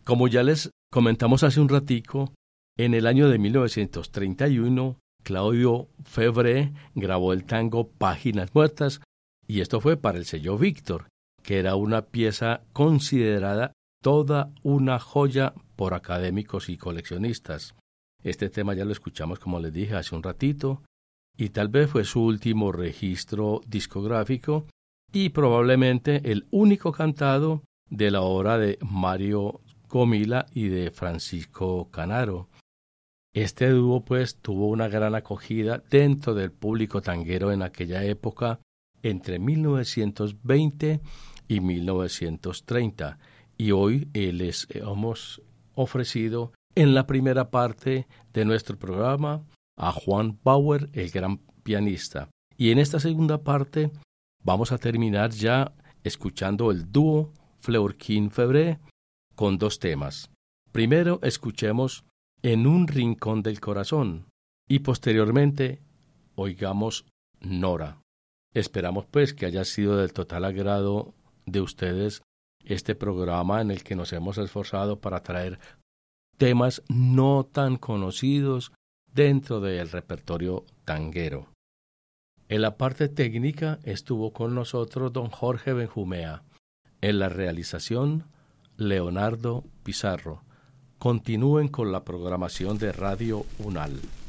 Como ya les comentamos hace un ratico, en el año de 1931, Claudio Febré grabó el tango Páginas Muertas, y esto fue para el sello Víctor, que era una pieza considerada toda una joya por académicos y coleccionistas. Este tema ya lo escuchamos, como les dije, hace un ratito, y tal vez fue su último registro discográfico y probablemente el único cantado de la obra de Mario Comila y de Francisco Canaro. Este dúo pues tuvo una gran acogida dentro del público tanguero en aquella época, entre 1920 y 1930, y hoy les hemos ofrecido en la primera parte de nuestro programa a Juan Bauer, el gran pianista, y en esta segunda parte vamos a terminar ya escuchando el dúo Fleurquín-Febré con dos temas. Primero escuchemos En un rincón del corazón y posteriormente oigamos Nora. Esperamos pues que haya sido del total agrado de ustedes este programa en el que nos hemos esforzado para traer temas no tan conocidos dentro del repertorio tanguero. En la parte técnica estuvo con nosotros don Jorge Benjumea. En la realización, Leonardo Pizarro. Continúen con la programación de Radio UNAL.